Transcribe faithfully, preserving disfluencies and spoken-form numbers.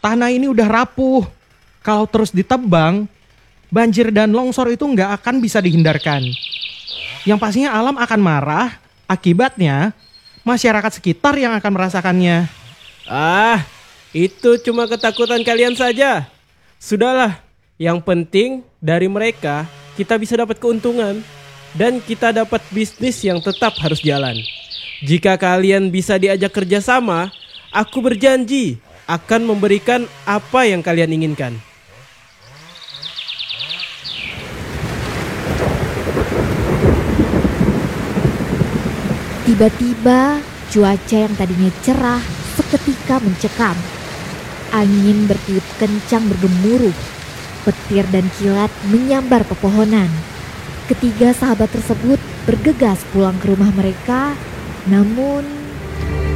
tanah ini udah rapuh. Kalau terus ditebang, banjir dan longsor itu nggak akan bisa dihindarkan. Yang pastinya alam akan marah, akibatnya masyarakat sekitar yang akan merasakannya. Ah, itu cuma ketakutan kalian saja. Sudahlah, yang penting dari mereka kita bisa dapat keuntungan dan kita dapat bisnis yang tetap harus jalan. Jika kalian bisa diajak kerjasama, aku berjanji akan memberikan apa yang kalian inginkan. Tiba-tiba cuaca yang tadinya cerah seketika mencekam. Angin bertiup kencang bergemuruh. Petir dan kilat menyambar pepohonan. Ketiga sahabat tersebut bergegas pulang ke rumah mereka, namun